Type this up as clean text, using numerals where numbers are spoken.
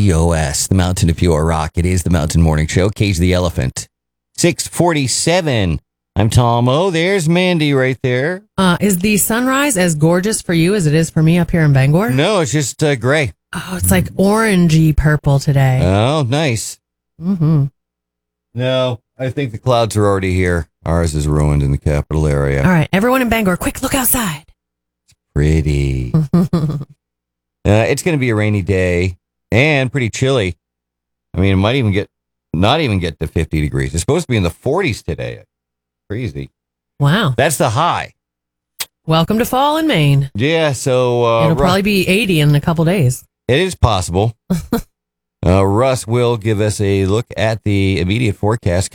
KGOS, the Mountain of Pure Rock. It is the Mountain Morning Show. Cage the Elephant. 647. I'm Tom O. There's Mandy right there. Is the sunrise as gorgeous for you as it is for me up here in Bangor? No, it's just gray. Oh, it's like orangey purple today. Oh, nice. Mm-hmm. No, I think the clouds are already here. Ours is ruined in the capital area. All right, everyone in Bangor, quick, look outside. Pretty. It's going to be a rainy day and pretty chilly. I mean, it might even not even get to 50 degrees. It's supposed to be in the 40s today. Crazy. Wow. That's the high. Welcome to fall in Maine. Yeah, so... It'll probably be 80 in a couple days. It is possible. Russ will give us a look at the immediate forecast.